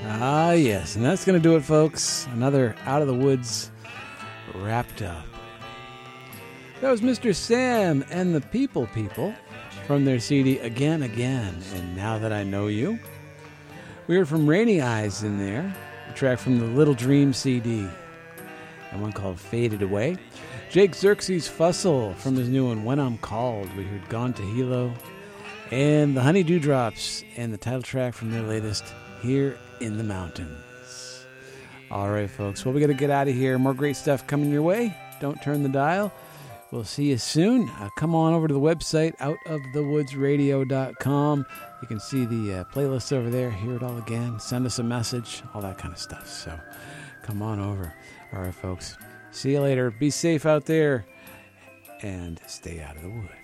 Ah, yes. And that's going to do it, folks. Another Out of the Woods wrapped up. That was Mr. Sam and the People from their CD Again, and Now That I Know You. We heard from Rainy Eyes in there, a track from the Little Dream CD, and one called Faded Away. Jake Xerxes Fussell from his new one, When I'm Called. We heard Gone to Hilo, and the Honey Dewdrops, and the title track from their latest, Here in the Mountains. All right, folks. Well, we got to get out of here. More great stuff coming your way. Don't turn the dial. We'll see you soon. Come on over to the website, outofthewoodsradio.com. You can see the playlist over there, hear it all again, send us a message, all that kind of stuff. So come on over. All right, folks. See you later. Be safe out there and stay out of the woods.